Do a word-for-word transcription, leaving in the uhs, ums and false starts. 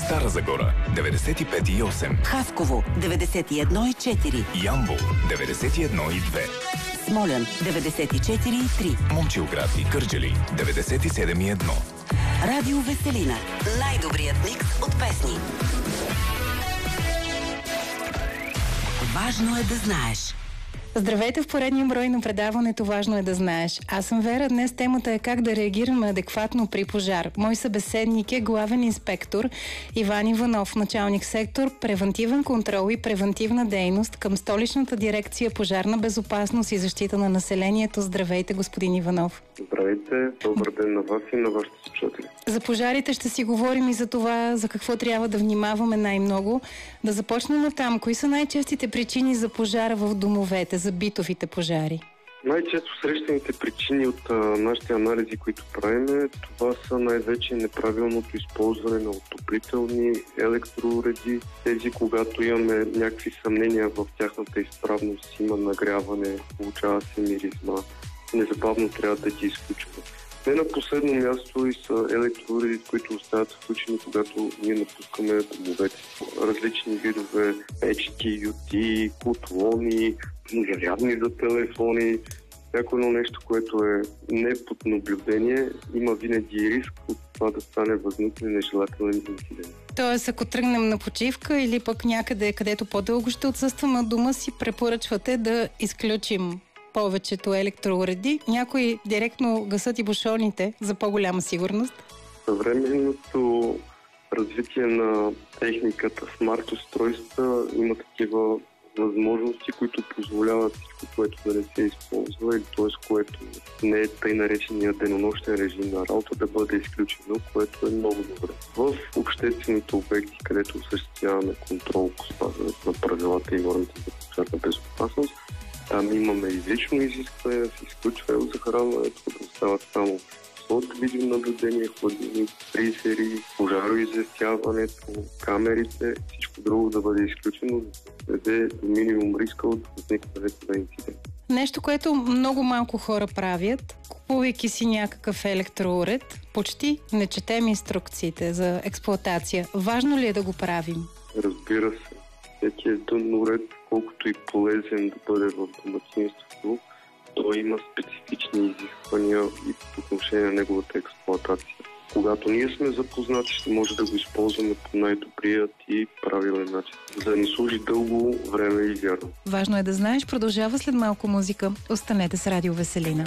Стара Загора деветдесет и пет и осем, Хасково деветдесет и едно и четири, Ямбол деветдесет и едно и две, Смолян деветдесет и четири и три, Момчилград и Кърджали деветдесет и седем и едно. Радио Веселина. Най-добрият микс от песни. Важно е да знаеш. Здравейте в поредния брой на предаването "Важно е да знаеш". Аз съм Вера. Днес темата е как да реагираме адекватно при пожар. Мой събеседник е главен инспектор Иван Иванов, началник сектор "Превантивен контрол и превантивна дейност" към Столичната дирекция "Пожарна безопасност и защита на населението". Здравейте, господин Иванов. Здравейте, добър ден на вас и на вашите слушатели. За пожарите ще си говорим и за това, за какво трябва да внимаваме най-много. Да започнем от там. Кои са най-честите причини за пожара в домовете, за битовите пожари? Най-често срещаните причини от а, нашите анализи, които правиме, това са най-вече неправилното използване на отоплителни електроуреди. Тези, когато имаме някакви съмнения в тяхната изправност, има нагряване, получава се миризма, незабавно трябва да ги изключваме. Не на последно място и са електроуреди, които остават включени, когато ние напускаме домовете. Различни видове Ейч Ди Ю Ти, котлони, зарядни за телефони. Всяко едно нещо, което е не под наблюдение, има винаги риск от това да стане възникне нежелателен инцидент. Тоест, ако тръгнем на почивка или пък някъде, където по-дълго ще отсъстваме от дома си, препоръчвате да изключим повечето електроуреди. Някои директно гасат и бушоните за по-голяма сигурност. Съвременното развитие на техниката, смарт устройства има такива възможности, които позволяват всичко, което да не се използва, или т.е. което не е тъй наречения денонощен режим на работа, да бъде изключено, което е много добре. В обществените обекти, където осъществяваме контрол по спазването на правилата и нормите за пожарна безопасност, там имаме изрично изискване да се изключва елзахранването, да остават само от видеонаблюдение, хладилни фризери, пожароизвестяването, камерите, всичко друго да бъде изключено, за да даде до минимум риска от възникването на инцидент. Нещо, което много малко хора правят, купувайки си някакъв електроуред, почти не четем инструкциите за експлоатация. Важно ли е да го правим? Разбира се. Всеки един уред, колкото и полезен да бъде в домакинството, той има специфични изисквания и по отношение на неговата експлоатация. Когато ние сме запознати, ще може да го използваме по най-добрият и правилен начин, за да ни служи дълго време и вярно. Важно е да знаеш. Продължава след малко музика. Останете с Радио Веселина.